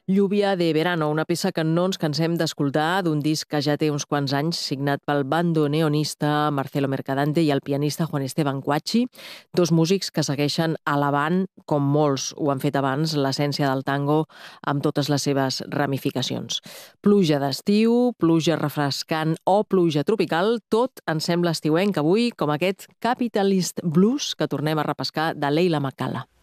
Lluvia de verano, una peça que no ens cansem d'escoltar d'un disc que ja té uns quants anys, signat pel bandoneonista Marcelo Mercadante i el pianista Juan Esteban Cuachi, dos músics que segueixen elevant, com molts ho han fet abans, l'essència del tango amb totes les seves ramificacions. Pluja d'estiu, pluja refrescant o pluja tropical, tot ens sembla estiuenc avui, com aquest Capitalist Blues que tornem a repescar de Leila McCalla.